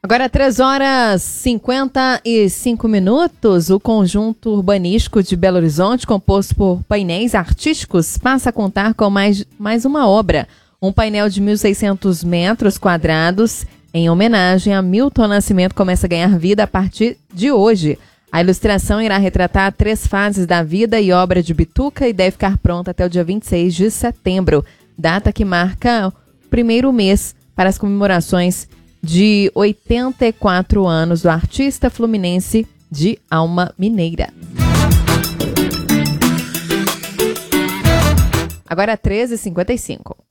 Agora, 3h55, o conjunto urbanístico de Belo Horizonte, composto por painéis artísticos, passa a contar com mais uma obra. Um painel de 1.600 metros quadrados, em homenagem a Milton Nascimento, começa a ganhar vida a partir de hoje. A ilustração irá retratar 3 fases da vida e obra de Bituca e deve ficar pronta até o dia 26 de setembro, data que marca o primeiro mês para as comemorações de 84 anos do artista fluminense de alma mineira. Agora 13h55.